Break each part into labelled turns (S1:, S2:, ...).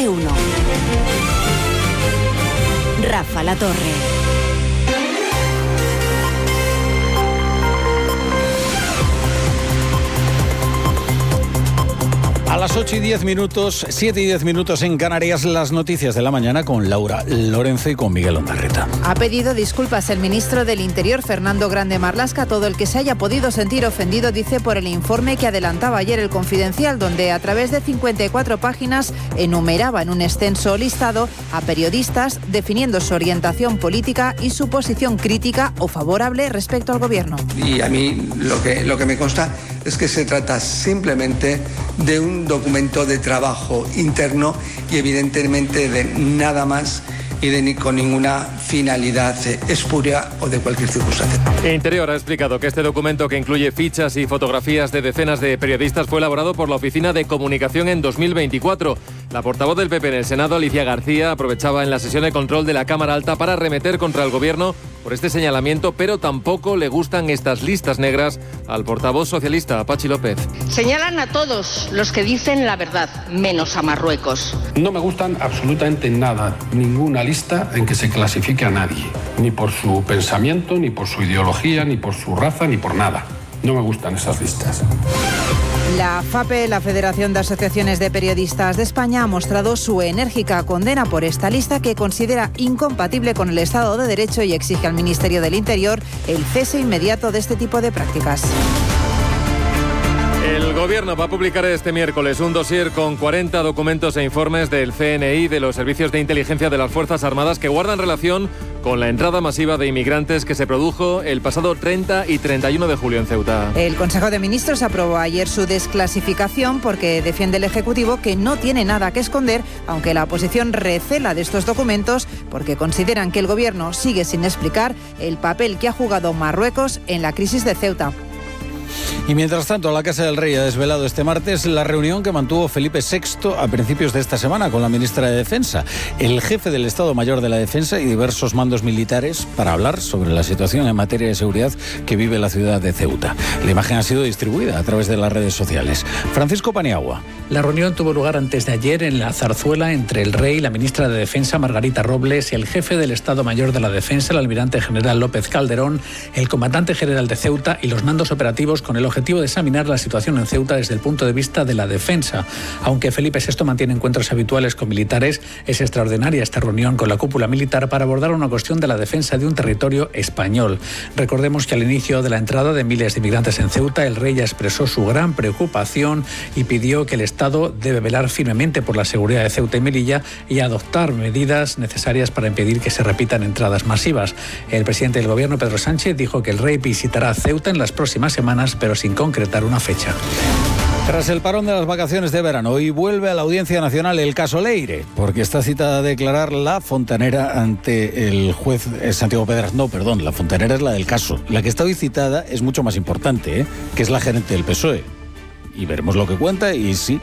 S1: F1. Rafa La Torre.
S2: A las 8 y 10 minutos, 7 y 10 minutos en Canarias, las noticias de la mañana con Laura Lorenzo y con Miguel Ondarreta.
S3: Ha pedido disculpas el ministro del Interior, Fernando Grande Marlaska, a todo el que se haya podido sentir ofendido, dice, por el informe que adelantaba ayer el Confidencial, donde a través de 54 páginas enumeraba en un extenso listado a periodistas definiendo su orientación política y su posición crítica o favorable respecto al gobierno.
S4: Y a mí lo que me consta es que se trata simplemente de un documento de trabajo interno y evidentemente de nada más y con ninguna finalidad espuria o de cualquier circunstancia.
S5: Interior ha explicado que este documento, que incluye fichas y fotografías de decenas de periodistas, fue elaborado por la Oficina de Comunicación en 2024. La portavoz del PP en el Senado, Alicia García, aprovechaba en la sesión de control de la Cámara Alta para arremeter contra el Gobierno por este señalamiento, pero tampoco le gustan estas listas negras al portavoz socialista, Pachi López.
S6: Señalan a todos los que dicen la verdad, menos a Marruecos.
S7: No me gustan absolutamente nada, ninguna lista en que se clasifique a nadie, ni por su pensamiento, ni por su ideología, ni por su raza, ni por nada. No me gustan esas listas.
S3: La FAPE, la Federación de Asociaciones de Periodistas de España, ha mostrado su enérgica condena por esta lista, que considera incompatible con el Estado de Derecho y exige al Ministerio del Interior el cese inmediato de este tipo de prácticas.
S5: El Gobierno va a publicar este miércoles un dossier con 40 documentos e informes del CNI, de los servicios de inteligencia de las Fuerzas Armadas, que guardan relación con la entrada masiva de inmigrantes que se produjo el pasado 30 y 31 de julio en Ceuta.
S3: El Consejo de Ministros aprobó ayer su desclasificación porque defiende el Ejecutivo que no tiene nada que esconder, aunque la oposición recela de estos documentos porque consideran que el Gobierno sigue sin explicar el papel que ha jugado Marruecos en la crisis de Ceuta.
S2: Y mientras tanto, la Casa del Rey ha desvelado este martes la reunión que mantuvo Felipe VI a principios de esta semana con la ministra de Defensa, el jefe del Estado Mayor de la Defensa y diversos mandos militares para hablar sobre la situación en materia de seguridad que vive la ciudad de Ceuta. La imagen ha sido distribuida a través de las redes sociales. Francisco Paniagua.
S8: La reunión tuvo lugar antes de ayer en la Zarzuela entre el rey, la ministra de Defensa Margarita Robles, y el jefe del Estado Mayor de la Defensa, el almirante general López Calderón, el comandante general de Ceuta y los mandos operativos, con el objetivo de examinar la situación en Ceuta desde el punto de vista de la defensa. Aunque Felipe VI mantiene encuentros habituales con militares, es extraordinaria esta reunión con la cúpula militar para abordar una cuestión de la defensa de un territorio español. Recordemos que al inicio de la entrada de miles de inmigrantes en Ceuta, el rey ya expresó su gran preocupación y pidió que el Estado debe velar firmemente por la seguridad de Ceuta y Melilla y adoptar medidas necesarias para impedir que se repitan entradas masivas. El presidente del Gobierno, Pedro Sánchez, dijo que el rey visitará Ceuta en las próximas semanas, pero sin concretar una fecha.
S2: Tras el parón de las vacaciones de verano, hoy vuelve a la Audiencia Nacional el caso Leire, porque está citada a declarar la fontanera ante el juez Santiago Pedraz. No, perdón, la fontanera es la del caso. La que está hoy citada es mucho más importante, que es la gerente del PSOE. Y veremos lo que cuenta y sí,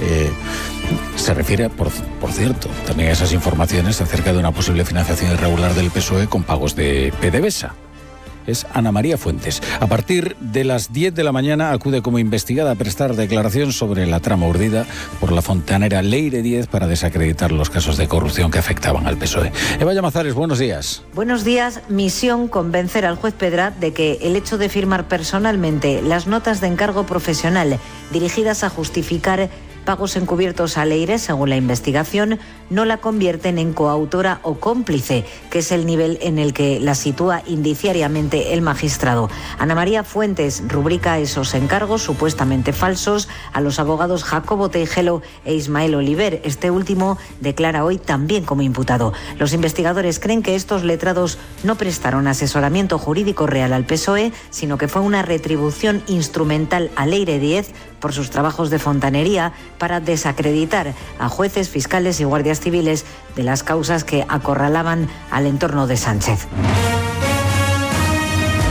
S2: se refiere, por cierto, también a esas informaciones acerca de una posible financiación irregular del PSOE con pagos de PDVSA. Es Ana María Fuentes. A partir de las 10 de la mañana acude como investigada a prestar declaración sobre la trama urdida por la fontanera Leire 10 para desacreditar los casos de corrupción que afectaban al PSOE. Eva Llamazares, buenos días.
S9: Buenos días. Misión: convencer al juez Pedraz de que el hecho de firmar personalmente las notas de encargo profesional dirigidas a justificar pagos encubiertos a Leire, según la investigación, no la convierten en coautora o cómplice, que es el nivel en el que la sitúa indiciariamente el magistrado. Ana María Fuentes rubrica esos encargos supuestamente falsos a los abogados Jacobo Teijelo e Ismael Oliver. Este último declara hoy también como imputado. Los investigadores creen que estos letrados no prestaron asesoramiento jurídico real al PSOE, sino que fue una retribución instrumental a Leire 10 por sus trabajos de fontanería para desacreditar a jueces, fiscales y guardias civiles de las causas que acorralaban al entorno de Sánchez.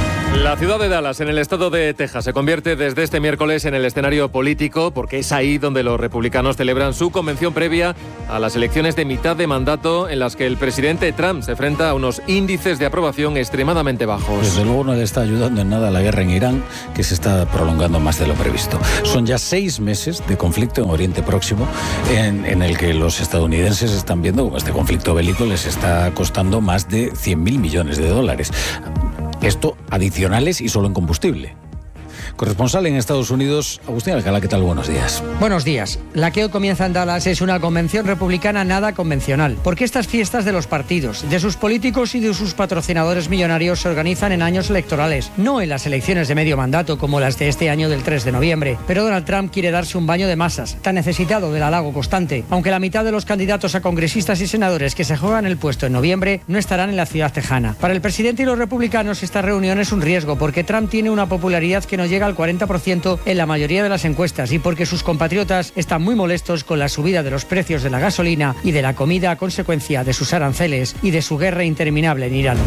S5: La ciudad de Dallas, en el estado de Texas, se convierte desde este miércoles en el escenario político porque es ahí donde los republicanos celebran su convención previa a las elecciones de mitad de mandato en las que el presidente Trump se enfrenta a unos índices de aprobación extremadamente bajos.
S2: Desde luego no le está ayudando en nada la guerra en Irán, que se está prolongando más de lo previsto. Son ya 6 meses de conflicto en Oriente Próximo en el que los estadounidenses están viendo como este conflicto bélico les está costando más de 100.000 millones de dólares. Esto adicionales y solo en combustible. Corresponsal en Estados Unidos, Agustín Alcalá, ¿qué tal? Buenos días.
S10: Buenos días. La que hoy comienza en Dallas es una convención republicana nada convencional, porque estas fiestas de los partidos, de sus políticos y de sus patrocinadores millonarios se organizan en años electorales, no en las elecciones de medio mandato como las de este año del 3 de noviembre. Pero Donald Trump quiere darse un baño de masas, tan necesitado del halago constante, aunque la mitad de los candidatos a congresistas y senadores que se juegan el puesto en noviembre no estarán en la ciudad tejana. Para el presidente y los republicanos esta reunión es un riesgo, porque Trump tiene una popularidad que no llega al 40% en la mayoría de las encuestas y porque sus compatriotas están muy molestos con la subida de los precios de la gasolina y de la comida a consecuencia de sus aranceles y de su guerra interminable en Irán.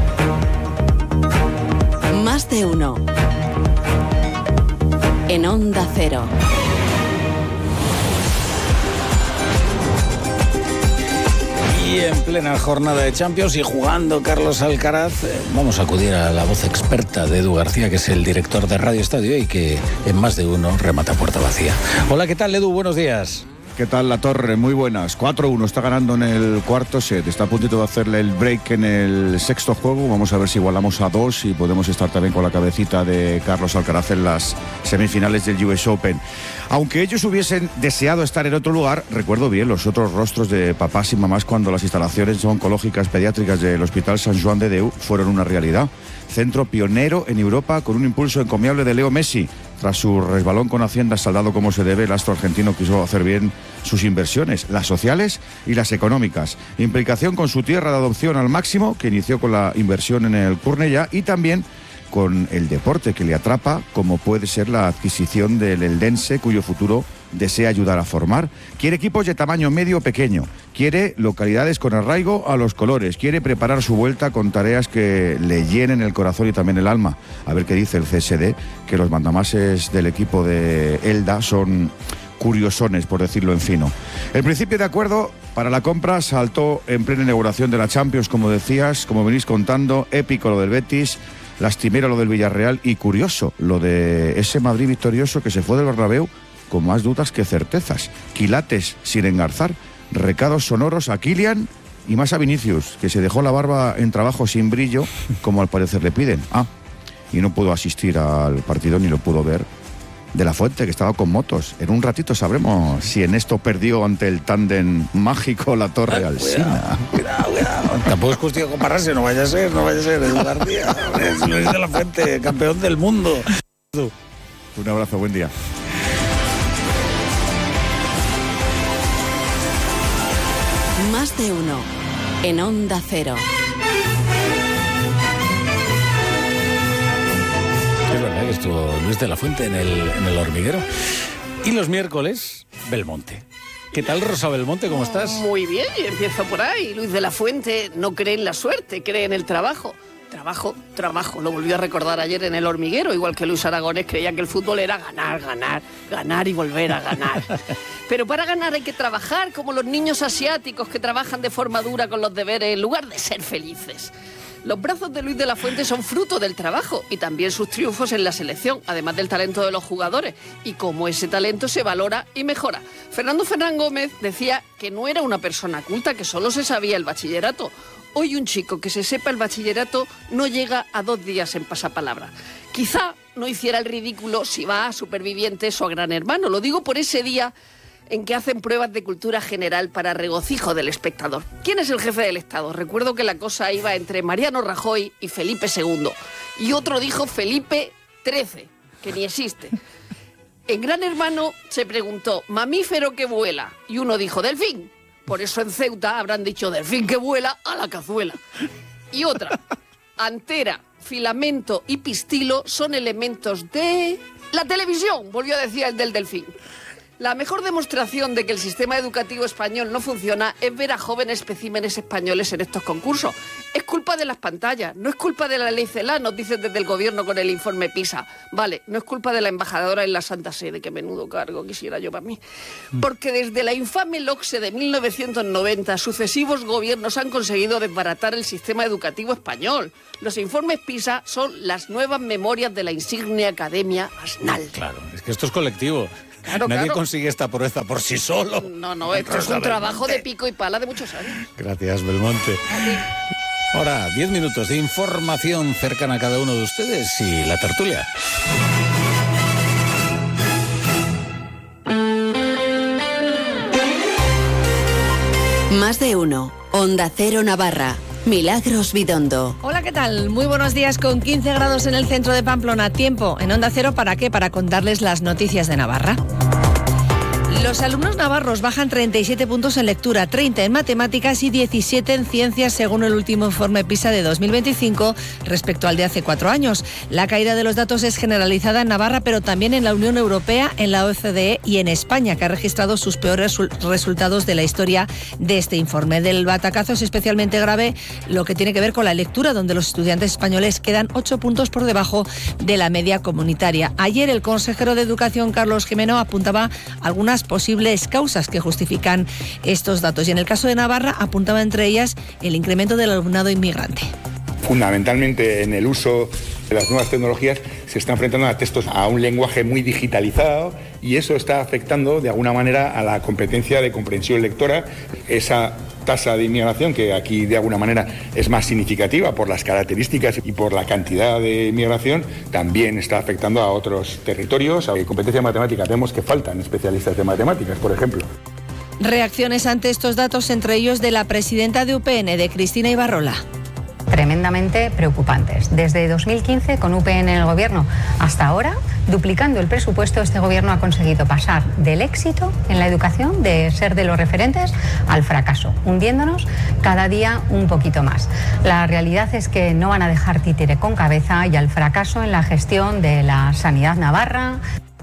S1: Más de uno. En Onda Cero.
S2: Y en plena jornada de Champions y jugando Carlos Alcaraz, vamos a acudir a la voz experta de Edu García, que es el director de Radio Estadio y que en Más de Uno remata puerta vacía. Hola, ¿qué tal, Edu? Buenos días.
S11: ¿Qué tal, La Torre? Muy buenas. 4-1, está ganando en el cuarto set. Está a puntito de hacerle el break en el sexto juego. Vamos a ver si igualamos a 2 y podemos estar también con la cabecita de Carlos Alcaraz en las semifinales del US Open. Aunque ellos hubiesen deseado estar en otro lugar, recuerdo bien los otros rostros de papás y mamás cuando las instalaciones oncológicas pediátricas del Hospital Sant Joan de Déu fueron una realidad. Centro pionero en Europa con un impulso encomiable de Leo Messi. Tras su resbalón con Hacienda saldado como se debe, el astro argentino quiso hacer bien sus inversiones, las sociales y las económicas. Implicación con su tierra de adopción al máximo, que inició con la inversión en el Cornellà, y también con el deporte que le atrapa, como puede ser la adquisición del Eldense, cuyo futuro desea ayudar a formar. Quiere equipos de tamaño medio o pequeño, quiere localidades con arraigo a los colores, quiere preparar su vuelta con tareas que le llenen el corazón y también el alma. A ver qué dice el CSD, que los mandamases del equipo de Elda son curiosones, por decirlo en fino. El principio de acuerdo para la compra saltó en plena inauguración de la Champions, como decías, como venís contando. Épico lo del Betis, lastimero lo del Villarreal y curioso lo de ese Madrid victorioso que se fue del Bernabéu con más dudas que certezas. Quilates sin engarzar, recados sonoros a Kylian y más a Vinicius, que se dejó la barba en trabajo sin brillo, como al parecer le piden. Y no pudo asistir al partido ni lo pudo ver De la Fuente, que estaba con motos. En un ratito sabremos si en esto perdió ante el tándem mágico La Torre Alsina.
S2: Cuidado. Tampoco es cuestión de compararse, no vaya a ser Edu García. Es Luis de la Fuente, campeón del mundo.
S11: Un abrazo, buen día.
S1: Más de uno. En Onda Cero.
S2: Es verdad que estuvo Luis de la Fuente en el Hormiguero. Y los miércoles, Belmonte. ¿Qué tal, Rosa Belmonte? ¿Cómo estás?
S12: Muy bien, y empiezo por ahí. Luis de la Fuente no cree en la suerte, cree en el trabajo. Trabajo. Lo volvió a recordar ayer en El Hormiguero, igual que Luis Aragonés creía que el fútbol era ganar y volver a ganar. Pero para ganar hay que trabajar como los niños asiáticos que trabajan de forma dura con los deberes en lugar de ser felices. Los brazos de Luis de la Fuente son fruto del trabajo y también sus triunfos en la selección, además del talento de los jugadores y cómo ese talento se valora y mejora. Fernando Fernán Gómez decía que no era una persona culta, que solo se sabía el bachillerato. Hoy un chico que se sepa el bachillerato no llega a 2 días en pasapalabra. Quizá no hiciera el ridículo si va a Supervivientes o a Gran Hermano. Lo digo por ese día en que hacen pruebas de cultura general para regocijo del espectador. ¿Quién es el jefe del Estado? Recuerdo que la cosa iba entre Mariano Rajoy y Felipe II. Y otro dijo Felipe XIII, que ni existe. En Gran Hermano se preguntó, ¿mamífero que vuela? Y uno dijo, delfín. Por eso en Ceuta habrán dicho, delfín que vuela a la cazuela. Y otra, antera, filamento y pistilo son elementos de la televisión, volvió a decir el del delfín. La mejor demostración de que el sistema educativo español no funciona es ver a jóvenes especímenes españoles en estos concursos. Es culpa de las pantallas, no es culpa de la ley CELA, nos dicen desde el gobierno con el informe PISA. Vale, no es culpa de la embajadora en la Santa Sede, que menudo cargo quisiera yo para mí. Porque desde la infame LOCSE de 1990, sucesivos gobiernos han conseguido desbaratar el sistema educativo español. Los informes PISA son las nuevas memorias de la insigne Academia Asnal.
S2: Claro, es que esto es colectivo.
S12: Claro,
S2: Nadie
S12: claro.
S2: consigue esta proeza por sí solo.
S12: No, esto es un trabajo de pico y pala de muchos años.
S2: Gracias, Belmonte. Ahora, 10 minutos de información cercana a cada uno de ustedes y la tertulia.
S1: Más de uno. Onda Cero Navarra. Milagros Bidondo.
S13: Hola, ¿qué tal? Muy buenos días. Con 15 grados en el centro de Pamplona. Tiempo en Onda Cero, ¿para qué? Para contarles las noticias de Navarra. Los alumnos navarros bajan 37 puntos en lectura, 30 en matemáticas y 17 en ciencias, según el último informe PISA de 2025 respecto al de hace 4 años. La caída de los datos es generalizada en Navarra, pero también en la Unión Europea, en la OCDE y en España, que ha registrado sus peores resultados de la historia de este informe. Del batacazo es especialmente grave lo que tiene que ver con la lectura, donde los estudiantes españoles quedan 8 puntos por debajo de la media comunitaria. Ayer el consejero de Educación, Carlos Gimeno, apuntaba algunas posibles causas que justifican estos datos. Y en el caso de Navarra apuntaba entre ellas el incremento del alumnado inmigrante.
S14: Fundamentalmente en el uso de las nuevas tecnologías se está enfrentando a textos a un lenguaje muy digitalizado y eso está afectando de alguna manera a la competencia de comprensión lectora. Esa tasa de inmigración, que aquí de alguna manera es más significativa por las características y por la cantidad de inmigración, también está afectando a otros territorios. A competencia de matemáticas vemos que faltan especialistas de matemáticas, por ejemplo.
S13: Reacciones ante estos datos, entre ellos de la presidenta de UPN, de Cristina Ibarrola.
S15: Tremendamente preocupantes. Desde 2015, con UPN en el gobierno, hasta ahora, duplicando el presupuesto, este gobierno ha conseguido pasar del éxito en la educación, de ser de los referentes, al fracaso, hundiéndonos cada día un poquito más. La realidad es que no van a dejar títere con cabeza y al fracaso en la gestión de la sanidad navarra.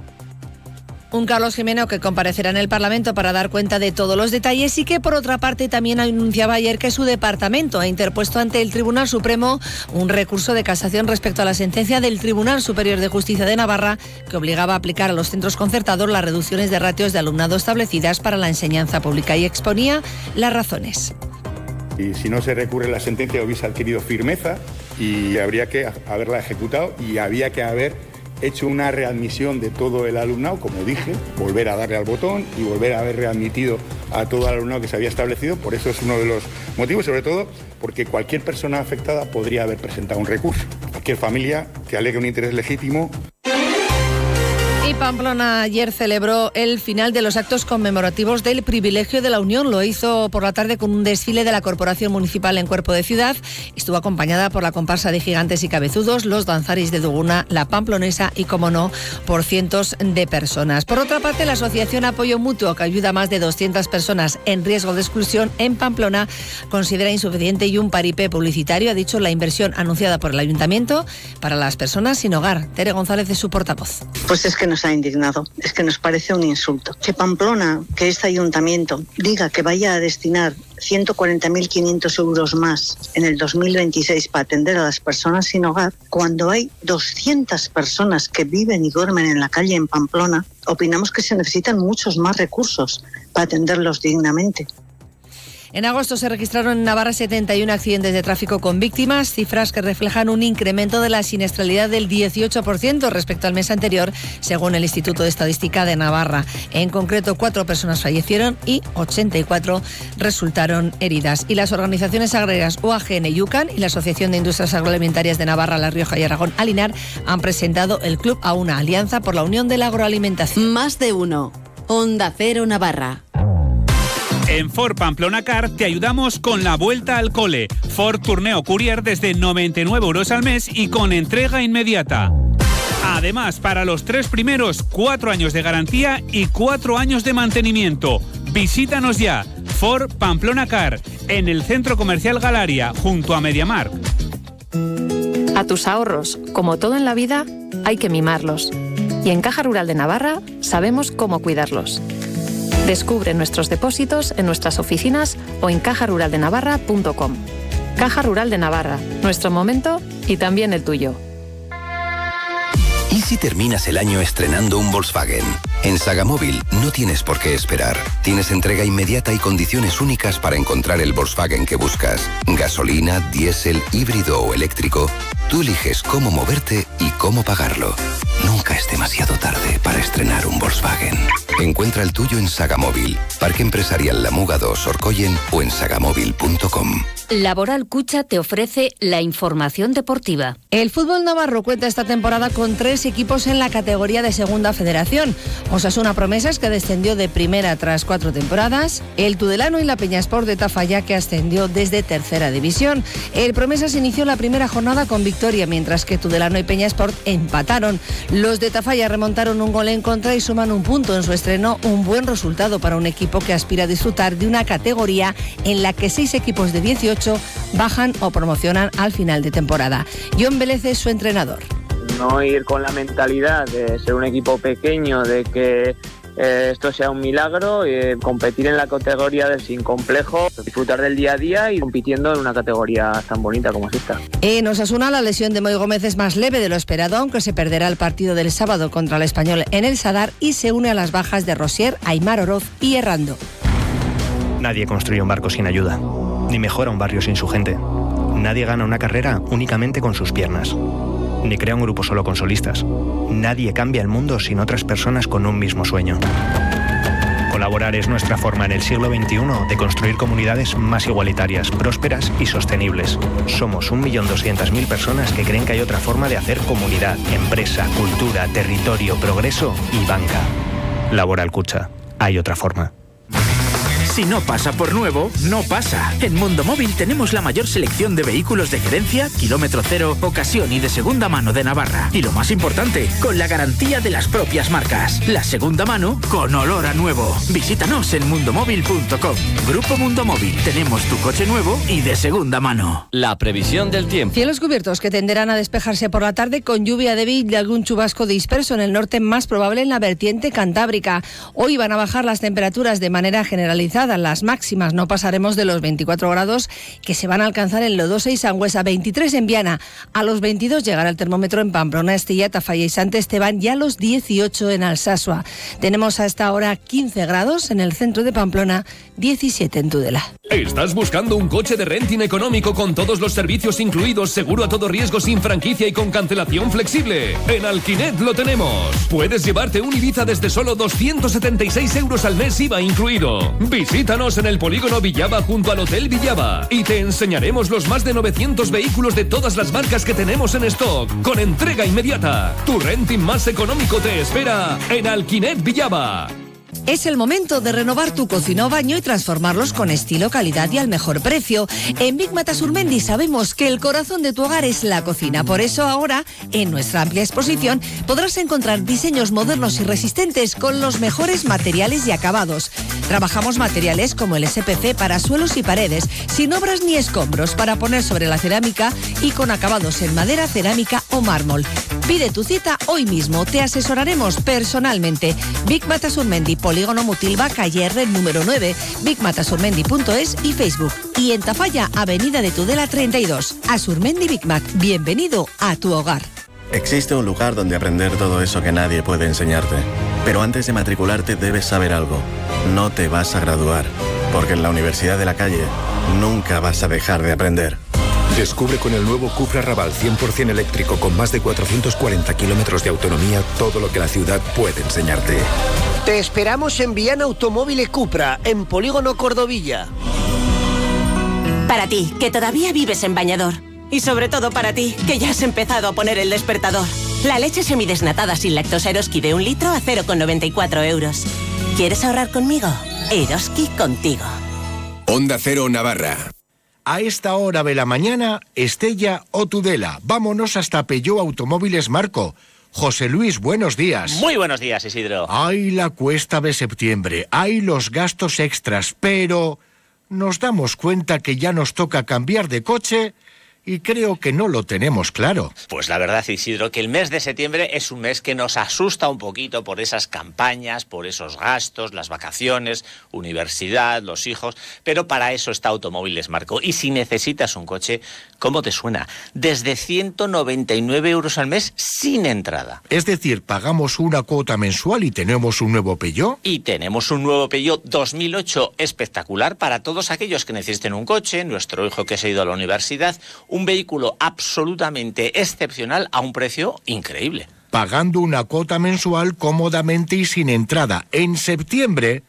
S13: Un Carlos Gimeno que comparecerá en el Parlamento para dar cuenta de todos los detalles y que, por otra parte, también anunciaba ayer que su departamento ha interpuesto ante el Tribunal Supremo un recurso de casación respecto a la sentencia del Tribunal Superior de Justicia de Navarra que obligaba a aplicar a los centros concertados las reducciones de ratios de alumnado establecidas para la enseñanza pública, y exponía las razones.
S14: Y si no se recurre la sentencia hubiese adquirido firmeza y habría que haberla ejecutado y había que haber hecho una readmisión de todo el alumnado, como dije, volver a darle al botón y volver a haber readmitido a todo el alumnado que se había establecido. Por eso es uno de los motivos, sobre todo porque cualquier persona afectada podría haber presentado un recurso. Cualquier familia que alegue un interés legítimo.
S13: Y Pamplona ayer celebró el final de los actos conmemorativos del Privilegio de la Unión. Lo hizo por la tarde con un desfile de la Corporación Municipal en Cuerpo de Ciudad. Estuvo acompañada por la comparsa de Gigantes y Cabezudos, los danzaris de Duguna, la Pamplonesa y, como no, por cientos de personas. Por otra parte, la Asociación Apoyo Mutuo, que ayuda a más de 200 personas en riesgo de exclusión en Pamplona, considera insuficiente y un paripé publicitario, ha dicho, la inversión anunciada por el Ayuntamiento para las personas sin hogar. Tere González es su portavoz.
S16: Pues es que nos ha indignado, es que nos parece un insulto. Que Pamplona, que este ayuntamiento, diga que vaya a destinar 140.500 euros más en el 2026 para atender a las personas sin hogar, cuando hay 200 personas que viven y duermen en la calle en Pamplona, opinamos que se necesitan muchos más recursos para atenderlos dignamente.
S13: En agosto se registraron en Navarra 71 accidentes de tráfico con víctimas, cifras que reflejan un incremento de la siniestralidad del 18% respecto al mes anterior, según el Instituto de Estadística de Navarra. En concreto, 4 personas fallecieron y 84 resultaron heridas. Y las organizaciones agrarias UAGN Yucan y la Asociación de Industrias Agroalimentarias de Navarra, La Rioja y Aragón Alinar han presentado el Club a una alianza por la unión de la agroalimentación.
S1: Más de uno. Onda Cero Navarra.
S17: En Ford Pamplona Car te ayudamos con la vuelta al cole. Ford Tourneo Courier desde 99 euros al mes y con entrega inmediata. Además, para los 3 primeros, 4 años de garantía y 4 años de mantenimiento. Visítanos ya. Ford Pamplona Car, en el Centro Comercial Galaria, junto a MediaMarkt.
S18: A tus ahorros, como todo en la vida, hay que mimarlos. Y en Caja Rural de Navarra sabemos cómo cuidarlos. Descubre nuestros depósitos en nuestras oficinas o en cajaruraldenavarra.com. Caja Rural de Navarra, nuestro momento y también el tuyo.
S19: ¿Y si terminas el año estrenando un Volkswagen? En Sagamóvil no tienes por qué esperar. Tienes entrega inmediata y condiciones únicas para encontrar el Volkswagen que buscas. Gasolina, diésel, híbrido o eléctrico. Tú eliges cómo moverte y cómo pagarlo. Nunca es demasiado tarde para estrenar un Volkswagen. Encuentra el tuyo en Sagamóvil, Parque Empresarial La Muga 2 Orcoyen o en sagamóvil.com.
S20: Laboral Cucha te ofrece la información deportiva.
S13: El fútbol navarro cuenta esta temporada con 3 equipos en la categoría de Segunda Federación. Osasuna Promesas, que descendió de primera tras 4 temporadas. El Tudelano y la Peñasport de Tafalla, que ascendió desde Tercera División. El Promesas inició la primera jornada con victoria, mientras que Tudelano y Peñasport empataron. Los de Tafalla remontaron un gol en contra y suman un punto en su estreno, un buen resultado para un equipo que aspira a disfrutar de una categoría en la que 6 equipos de 18 bajan o promocionan al final de temporada. John Vélez es su entrenador.
S21: No ir con la mentalidad de ser un equipo pequeño, de que esto sea un milagro, competir en la categoría del sin complejo, disfrutar del día a día y compitiendo en una categoría tan bonita como es esta.
S13: En Osasuna, la lesión de Moi Gómez es más leve de lo esperado, aunque se perderá el partido del sábado contra el Español en el Sadar y se une a las bajas de Rosier, Aimar Oroz y Errando.
S22: Nadie construye un barco sin ayuda, ni mejora un barrio sin su gente. Nadie gana una carrera únicamente con sus piernas, ni crea un grupo solo con solistas. Nadie cambia el mundo sin otras personas con un mismo sueño. Colaborar es nuestra forma en el siglo XXI de construir comunidades más igualitarias, prósperas y sostenibles. Somos 1.200.000 personas que creen que hay otra forma de hacer comunidad, empresa, cultura, territorio, progreso y banca. Laboral Cucha. Hay otra forma.
S23: Si no pasa por nuevo, no pasa. En Mundo Móvil tenemos la mayor selección de vehículos de gerencia, kilómetro cero, ocasión y de segunda mano de Navarra. Y lo más importante, con la garantía de las propias marcas. La segunda mano con olor a nuevo. Visítanos en mundomóvil.com. Grupo Mundo Móvil. Tenemos tu coche nuevo y de segunda mano.
S24: La previsión del tiempo.
S13: Cielos cubiertos que tenderán a despejarse por la tarde con lluvia débil y algún chubasco disperso en el norte, más probable en la vertiente cantábrica. Hoy van a bajar las temperaturas de manera generalizada. Las máximas no pasaremos de los 24 grados que se van a alcanzar en Lodosa y Sangüesa, 23 en Viana, a los 22 llegará el termómetro en Pamplona, Estella, Tafalla y Sant Esteban y a los 18 en Alsasua. Tenemos a esta hora 15 grados en el centro de Pamplona, 17 en Tudela.
S25: ¿Estás buscando un coche de renting económico con todos los servicios incluidos, seguro a todo riesgo, sin franquicia y con cancelación flexible? En Alquinet lo tenemos. Puedes llevarte un Ibiza desde solo 276 euros al mes, IVA incluido. Visítanos en el polígono Villaba junto al Hotel Villaba y te enseñaremos los más de 900 vehículos de todas las marcas que tenemos en stock, con entrega inmediata. Tu renting más económico te espera en Alquinet Villaba.
S13: Es el momento de renovar tu cocina o baño y transformarlos con estilo, calidad y al mejor precio. En Big Mata Surmendi sabemos que el corazón de tu hogar es la cocina. Por eso ahora, en nuestra amplia exposición, podrás encontrar diseños modernos y resistentes con los mejores materiales y acabados. Trabajamos materiales como el SPC para suelos y paredes, sin obras ni escombros, para poner sobre la cerámica y con acabados en madera, cerámica o mármol. Pide tu cita hoy mismo, te asesoraremos personalmente. Big Mata Surmendi, Polígono Mutilva, calle R, número 9, bigmatasurmendi.es y Facebook. Y en Tafalla, Avenida de Tudela 32. Asurmendi Big Mac, bienvenido a tu hogar.
S26: Existe un lugar donde aprender todo eso que nadie puede enseñarte. Pero antes de matricularte debes saber algo. No te vas a graduar, porque en la Universidad de la Calle nunca vas a dejar de aprender.
S27: Descubre con el nuevo Cupra Raval 100% eléctrico con más de 440 kilómetros de autonomía todo lo que la ciudad puede enseñarte.
S28: Te esperamos en Viana Automóviles Cupra, en Polígono Cordovilla.
S29: Para ti, que todavía vives en bañador. Y sobre todo para ti, que ya has empezado a poner el despertador. La leche semidesnatada sin lactosa Eroski de 1 litro a 0,94 euros. ¿Quieres ahorrar conmigo? Eroski contigo.
S30: Onda Cero Navarra.
S31: A esta hora de la mañana, Estella o Tudela. Vámonos hasta Peugeot Automóviles Marco. José Luis, buenos días.
S32: Muy buenos días, Isidro.
S31: Hay la cuesta de septiembre, hay los gastos extras, pero nos damos cuenta que ya nos toca cambiar de coche y creo que no lo tenemos claro.
S3: Pues la verdad, Isidro, que el mes de septiembre es un mes que nos asusta un poquito por esas campañas, por esos gastos, las vacaciones, universidad, los hijos, pero para eso está Automóviles Marco. Y si necesitas un coche, ¿cómo te suena? Desde 199 euros al mes sin entrada.
S31: Es decir, pagamos una cuota mensual y tenemos un nuevo Peugeot.
S3: Y tenemos un nuevo Peugeot 2008 espectacular para todos aquellos que necesiten un coche, nuestro hijo que se ha ido a la universidad, un vehículo absolutamente excepcional a un precio increíble.
S31: Pagando una cuota mensual cómodamente y sin entrada. En septiembre